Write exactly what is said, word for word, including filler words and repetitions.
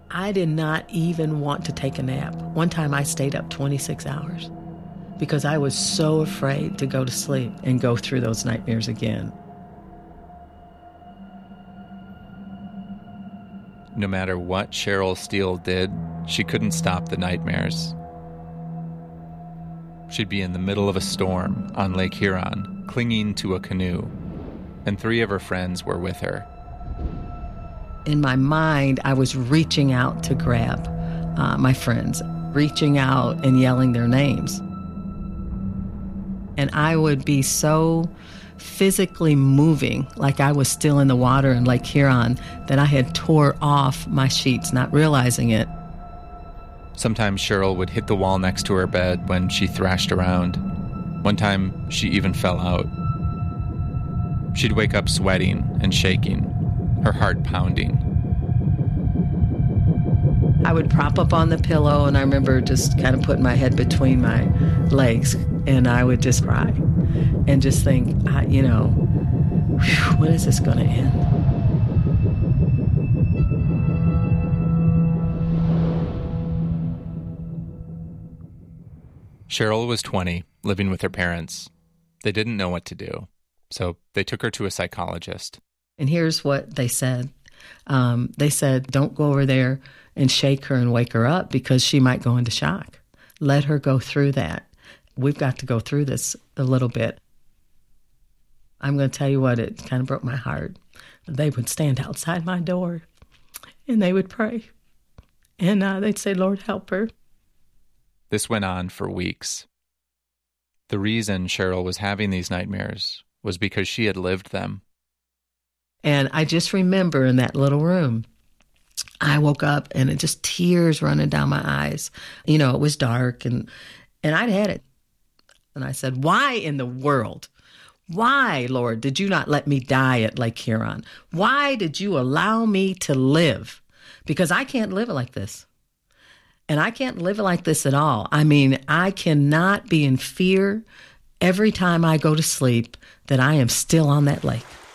I did not even want to take a nap. One time I stayed up twenty-six hours because I was so afraid to go to sleep and go through those nightmares again. No matter what Cheryl Steele did, she couldn't stop the nightmares. She'd be in the middle of a storm on Lake Huron, clinging to a canoe, and three of her friends were with her. In my mind, I was reaching out to grab uh, my friends, reaching out and yelling their names. And I would be so physically moving, like I was still in the water in Lake Huron, that I had tore off my sheets, not realizing it. Sometimes Cheryl would hit the wall next to her bed when she thrashed around. One time, she even fell out. She'd wake up sweating and shaking, her heart pounding. I would prop up on the pillow, and I remember just kind of putting my head between my legs, and I would just cry and just think, I, you know, whew, when is this going to end? Cheryl was twenty, living with her parents. They didn't know what to do, so they took her to a psychologist. And here's what they said. Um, they said, don't go over there and shake her and wake her up because she might go into shock. Let her go through that. We've got to go through this a little bit. I'm going to tell you what, it kind of broke my heart. They would stand outside my door and they would pray. And uh, they'd say, Lord, help her. This went on for weeks. The reason Cheryl was having these nightmares was because she had lived them. And I just remember in that little room, I woke up and it just tears running down my eyes. You know, it was dark and, and I'd had it. And I said, why in the world? Why, Lord, did you not let me die at Lake Huron? Why did you allow me to live? Because I can't live like this. And I can't live like this at all. I mean, I cannot be in fear every time I go to sleep that I am still on that lake.